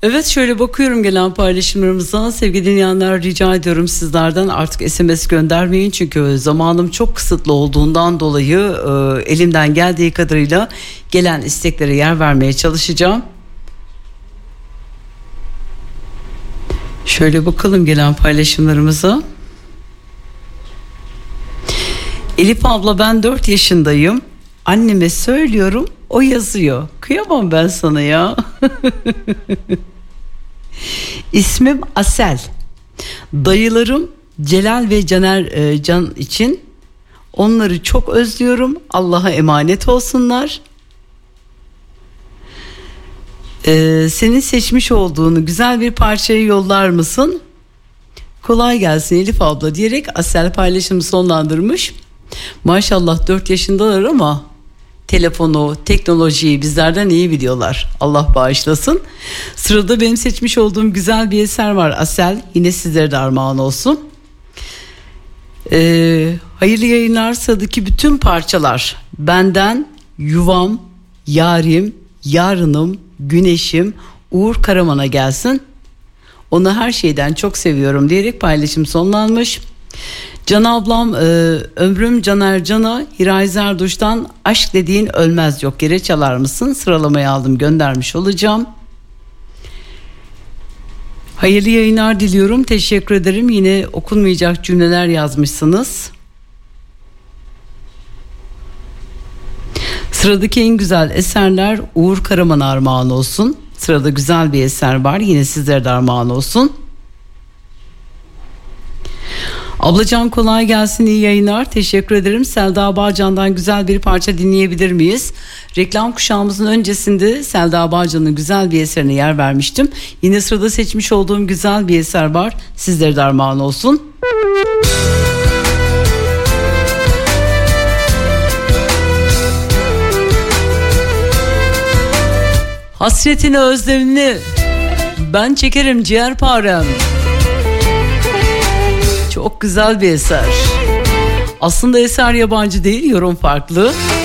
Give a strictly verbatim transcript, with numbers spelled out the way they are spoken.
Evet, şöyle bakıyorum gelen paylaşımlarımıza. Sevgili dinleyenler, rica ediyorum sizlerden artık S M S göndermeyin. Çünkü zamanım çok kısıtlı olduğundan dolayı e, elimden geldiği kadarıyla gelen isteklere yer vermeye çalışacağım. Şöyle bakalım gelen paylaşımlarımıza. Elif abla, ben dört yaşındayım. Anneme söylüyorum, o yazıyor. Kıyamam ben sana ya. İsmim Asel. Dayılarım Celal ve Caner e, Can için onları çok özlüyorum. Allah'a emanet olsunlar. Ee, senin seçmiş olduğunu güzel bir parçayı yollar mısın? Kolay gelsin Elif abla diyerek Asel paylaşımı sonlandırmış. Maşallah dört yaşındalar ama telefonu, teknolojiyi bizlerden iyi biliyorlar. Allah bağışlasın. Sırada benim seçmiş olduğum güzel bir eser var Asel. Yine sizlere de armağan olsun. Ee, hayırlı yayınlar. Sıradaki bütün parçalar benden yuvam, yarim, yarınım, güneşim Uğur Karaman'a gelsin. Onu her şeyden çok seviyorum diyerek paylaşım sonlanmış. Can ablam, e, ömrüm Caner Can'a Hiray Zerduş'tan aşk dediğin ölmez yok yere çalar mısın? Sıralamayı aldım, göndermiş olacağım. Hayırlı yayınlar diliyorum. Teşekkür ederim. Yine okunmayacak cümleler yazmışsınız. Sıradaki en güzel eserler Uğur Karaman armağan olsun. Sırada güzel bir eser var. Yine sizlere de armağan olsun. Ablacan kolay gelsin, iyi yayınlar. Teşekkür ederim. Selda Bağcan'dan güzel bir parça dinleyebilir miyiz? Reklam kuşağımızın öncesinde Selda Bağcan'ın güzel bir eserine yer vermiştim. Yine sırada seçmiş olduğum güzel bir eser var. Sizlere de armağan olsun. Hasretini, özlemini ben çekerim ciğerparem. Çok güzel bir eser. Aslında eser yabancı değil, yorum farklı.